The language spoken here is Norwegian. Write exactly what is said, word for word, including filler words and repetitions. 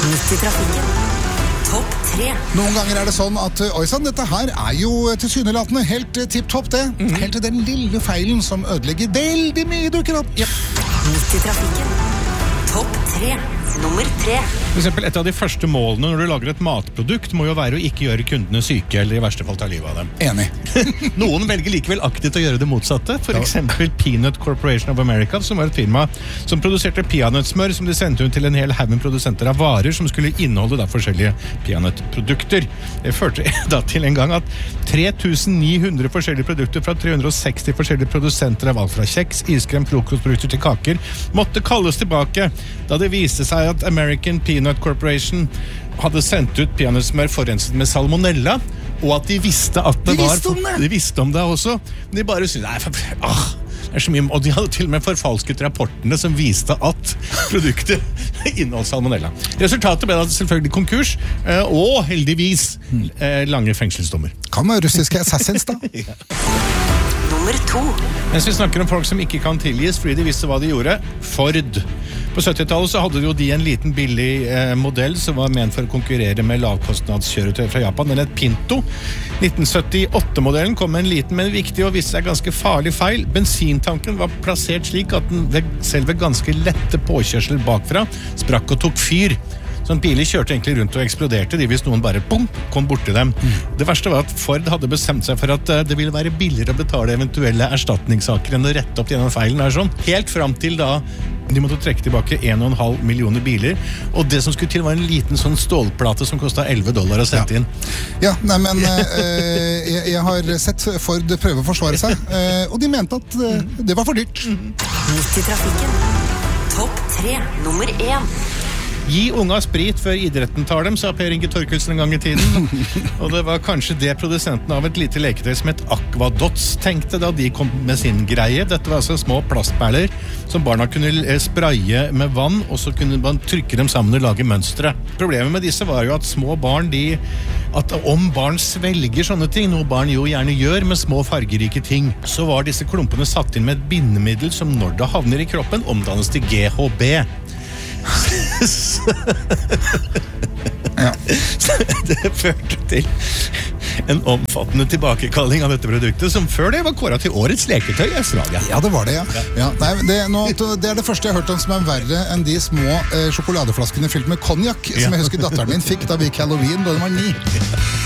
Midt i trafikken. Topp tre. Noen ganger er det sånn at oi sann, dette her er jo tilsynelatende helt tipp-topp det. Mm. Helt til den lille feilen som ødelegger veldig mye dukker opp. Yep. Midt i trafikken. Topp tre. Nummer tre. For eksempel, et av de første målene når du lager et matprodukt må jo være å ikke gjøre kundene syke eller i verste fall ta livet av dem. Enig. Noen velger likevel aktivt å gjøre det motsatte. For eksempel Peanut Corporation of America, som var et firma som produserte peanøttsmør som de sendte ut til en hel haug med produsenter av varer som skulle inneholde da forskjellige peanøttprodukter. Det førte da til en gang at tre tusen ni hundre forskjellige produkter fra tre hundre og seksti forskjellige produsenter av alt fra kjeks, iskrem, frokostprodukter til kaker måtte kalles tilbake da det viste seg at American Peanut Corporation hadde sendt ut peanøttsmør forurenset med salmonella, og at de visste at det de var... Visste om det. De visste om det også. De bare syntes, nei, for, ah, det er så mye... Og de hadde til og med forfalsket rapportene som viste at produktet inneholdt salmonella. Resultatet ble da selvfølgelig konkurs, og heldigvis lange fengselsdommer. Kan være russiske assassins da. Ja. Nummer to. Mens vi snakker om folk som ikke kan tilgis fordi de visste hva de gjorde, Ford. På syttitallet så hadde jo de en liten billig eh, modell som var ment for å konkurrere med lavkostnadskjøretøy fra Japan. Den het Pinto. nitten syttiåtte-modellen kom med en liten, men viktig og viste seg ganske farlig feil. Bensintanken var plassert slik at den ved selve ganske lette påkjørsler bakfra sprakk og tok fyr. Sånn biler kjørte egentlig rundt og eksploderte de hvis noen bare boom, kom bort til dem. Mm. Det verste var at Ford hadde bestemt seg for at uh, det ville være billigere å betale eventuelle erstatningssaker enn å rette opp denne feilen her sånn. Helt fram til da de måtte trekke tilbake en og en halv millioner biler, og det som skulle til var en liten sånn stålplate som kostet elleve dollar å sette ja. inn. Ja, nei, men uh, jeg, jeg har sett Ford prøve å forsvare seg, uh, og de mente at uh, det var for dyrt. Midt i trafikken. Topp tre. Nummer én. Gi unga sprit før idretten tar dem, sa Per Inge Torkelsen en gang i tiden. Og det var kanskje det produsenten av et lite leketøy som het Aquadots tenkte da de kom med sin greie. Dette var altså små plastperler som barna kunne spraye med vann, og så kunne man trykke dem sammen og lage mønstre. Problemet med disse var jo at små barn, de, at om barn svelger sånne ting, noe barn jo gjerne gjør med små fargerike ting, så var disse klumpene satt inn med et bindemiddel som når det havner i kroppen, omdannes til G H B. Ja. Det førte til en omfattende tilbakekalling av dette produktet, som før det var kåret til årets leketøy i Australia. Ja, det var det, ja. ja nei, det, nå, det er det første jeg har hørt om som er verre enn de små eh, sjokoladeflaskene fylt med konjak, som jeg husker datteren min fikk da vi gikk Halloween da hun var ni.